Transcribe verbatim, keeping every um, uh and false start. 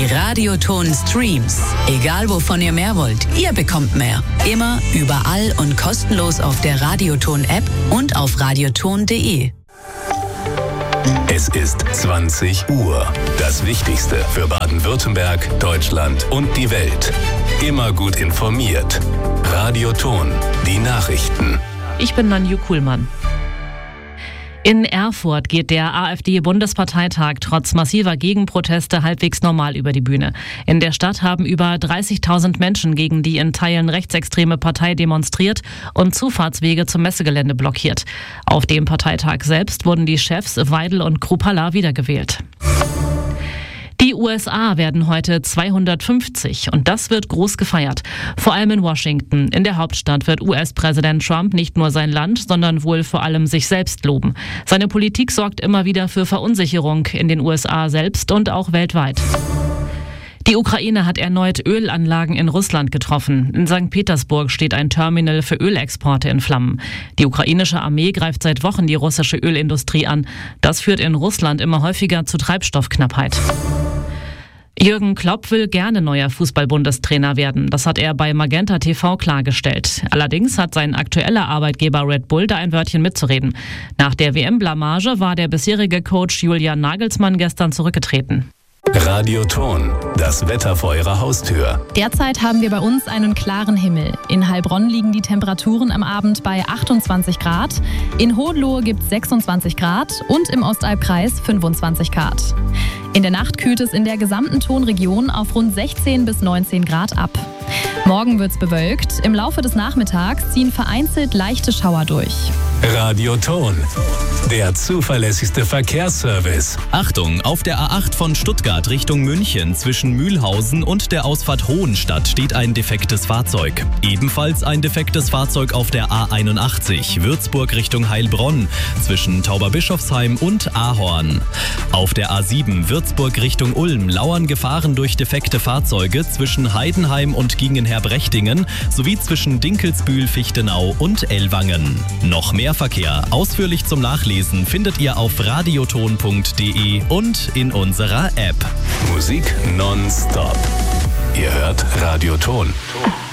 Die Radioton Streams. Egal wovon ihr mehr wollt, ihr bekommt mehr. Immer, überall und kostenlos auf der Radioton-App und auf radioton punkt de. Es ist zwanzig Uhr. Das Wichtigste für Baden-Württemberg, Deutschland und die Welt. Immer gut informiert. Radioton, die Nachrichten. Ich bin Nanju Kuhlmann. In Erfurt geht der AfD-Bundesparteitag trotz massiver Gegenproteste halbwegs normal über die Bühne. In der Stadt haben über dreißigtausend Menschen gegen die in Teilen rechtsextreme Partei demonstriert und Zufahrtswege zum Messegelände blockiert. Auf dem Parteitag selbst wurden die Chefs Weidel und Kruppalla wiedergewählt. Die U S A werden heute zweihundertfünfzig und das wird groß gefeiert. Vor allem in Washington. In der Hauptstadt wird U S-Präsident Trump nicht nur sein Land, sondern wohl vor allem sich selbst loben. Seine Politik sorgt immer wieder für Verunsicherung in den U S A selbst und auch weltweit. Die Ukraine hat erneut Ölanlagen in Russland getroffen. In Sankt Petersburg steht ein Terminal für Ölexporte in Flammen. Die ukrainische Armee greift seit Wochen die russische Ölindustrie an. Das führt in Russland immer häufiger zu Treibstoffknappheit. Jürgen Klopp will gerne neuer Fußball-Bundestrainer werden. Das hat er bei Magenta T V klargestellt. Allerdings hat sein aktueller Arbeitgeber Red Bull da ein Wörtchen mitzureden. Nach der W M-Blamage war der bisherige Coach Julian Nagelsmann gestern zurückgetreten. Radioton, das Wetter vor Ihrer Haustür. Derzeit haben wir bei uns einen klaren Himmel. In Heilbronn liegen die Temperaturen am Abend bei achtundzwanzig Grad, in Hohenlohe gibt es sechsundzwanzig Grad und im Ostalbkreis fünfundzwanzig Grad. In der Nacht kühlt es in der gesamten Tonregion auf rund sechzehn bis neunzehn Grad ab. Morgen wird es bewölkt. Im Laufe des Nachmittags ziehen vereinzelt leichte Schauer durch. Radioton, der zuverlässigste Verkehrsservice. Achtung, auf der A acht von Stuttgart Richtung München zwischen Mühlhausen und der Ausfahrt Hohenstadt steht ein defektes Fahrzeug. Ebenfalls ein defektes Fahrzeug auf der A einundachtzig Würzburg Richtung Heilbronn zwischen Tauberbischofsheim und Ahorn. Auf der A sieben Würzburg Richtung Ulm lauern Gefahren durch defekte Fahrzeuge zwischen Heidenheim und Giegenher-Brechtingen sowie zwischen Dinkelsbühl, Fichtenau und Ellwangen. Noch mehr Verkehr ausführlich zum Nachlesen findet ihr auf radioton punkt de und in unserer App. Musik nonstop. Ihr hört Radioton.